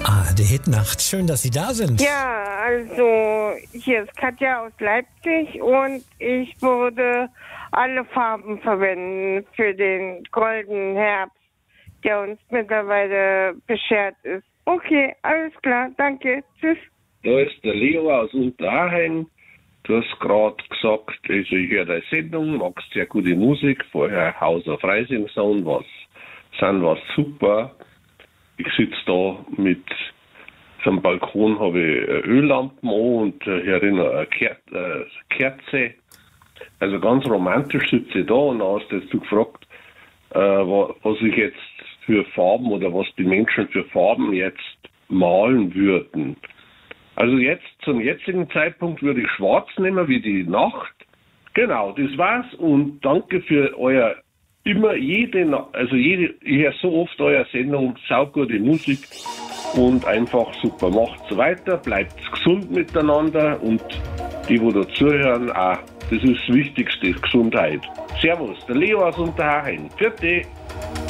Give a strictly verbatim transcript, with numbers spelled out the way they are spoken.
Ah, die Hitnacht. Schön, dass Sie da sind. Ja, also hier ist Katja aus Leipzig und ich würde alle Farben verwenden für den goldenen Herbst, der uns mittlerweile beschert ist. Okay, alles klar, danke, tschüss. Da ist der Leo aus Unterhaching. Du hast gerade gesagt, also ich höre deine Sendung, magst sehr gute Musik, vorher Haus auf Rising Sound, was sind was super. Ich sitze da mit am Balkon, habe ich Öllampen an und herin eine Kerze. Also ganz romantisch sitze ich da und dann hast du jetzt gefragt, äh, was ich jetzt für Farben oder was die Menschen für Farben jetzt malen würden. Also jetzt, zum jetzigen Zeitpunkt würde ich schwarz nehmen wie die Nacht. Genau, das war's und danke für euer immer jede, also jede, ich höre so oft eure Sendung, saugute Musik und einfach super. Macht's weiter, bleibt gesund miteinander und die, wo da zuhören, auch. Das ist das Wichtigste, Gesundheit. Servus, der Leo aus Unterhaching. Für dich.